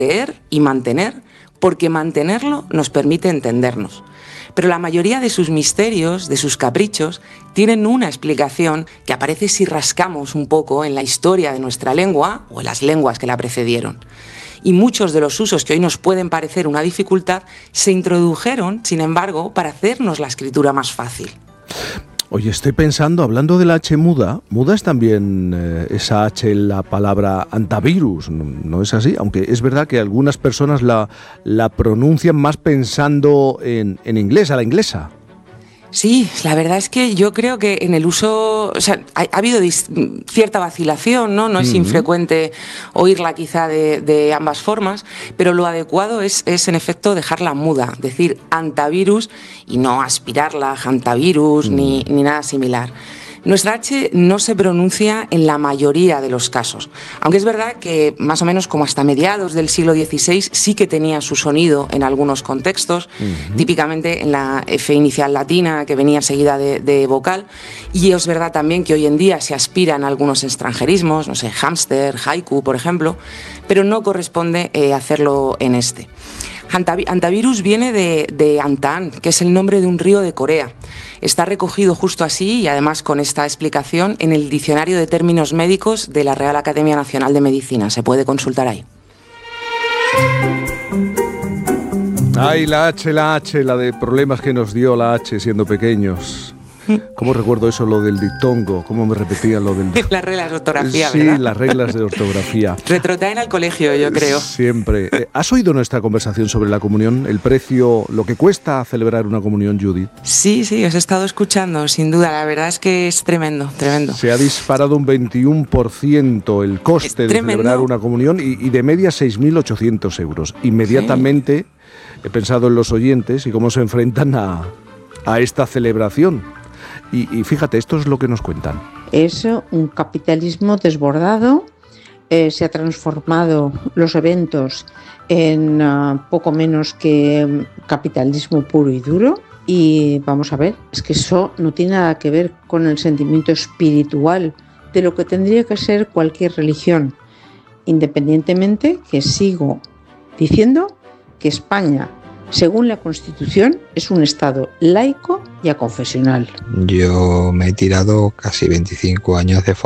creer y mantener, porque mantenerlo nos permite entendernos. Pero la mayoría de sus misterios, de sus caprichos, tienen una explicación que aparece si rascamos un poco en la historia de nuestra lengua o en las lenguas que la precedieron. Y muchos de los usos que hoy nos pueden parecer una dificultad se introdujeron, sin embargo, para hacernos la escritura más fácil. Oye, estoy pensando, hablando de la H muda es también esa H en la palabra antivirus, ¿no es así? Aunque es verdad que algunas personas la pronuncian más pensando en inglés, a la inglesa. Sí, la verdad es que yo creo que en el uso, o sea, ha habido cierta vacilación, ¿no? No es infrecuente oírla quizá de ambas formas, pero lo adecuado es en efecto dejarla muda, decir antivirus y no aspirarla a hantavirus ni nada similar. Nuestra H no se pronuncia en la mayoría de los casos, aunque es verdad que más o menos como hasta mediados del siglo XVI sí que tenía su sonido en algunos contextos, típicamente en la F inicial latina que venía seguida de vocal, y es verdad también que hoy en día se aspiran a algunos extranjerismos, no sé, hámster, haiku, por ejemplo, pero no corresponde hacerlo en este. Antivirus viene de Antaan, que es el nombre de un río de Corea. Está recogido justo así y además con esta explicación en el Diccionario de Términos Médicos de la Real Academia Nacional de Medicina. Se puede consultar ahí. Ay, la H, la de problemas que nos dio la H siendo pequeños. ¿Cómo recuerdo eso, lo del diptongo? ¿Cómo me repetían lo del...? Las reglas de ortografía, sí, ¿verdad? Sí, las reglas de ortografía. Retrotraen al colegio, yo creo. Siempre. ¿Has oído nuestra conversación sobre la comunión? El precio, lo que cuesta celebrar una comunión, Judith. Sí, os he estado escuchando, sin duda. La verdad es que es tremendo. Se ha disparado un 21% el coste de celebrar una comunión y de media 6.800 euros. Inmediatamente he pensado en los oyentes y cómo se enfrentan a esta celebración. Y fíjate, esto es lo que nos cuentan. Es un capitalismo desbordado, se ha transformado los eventos en poco menos que capitalismo puro y duro. Y vamos a ver, es que eso no tiene nada que ver con el sentimiento espiritual de lo que tendría que ser cualquier religión, independientemente que sigo diciendo que España, según la Constitución, es un Estado laico y aconfesional. Yo me he tirado casi 25 años de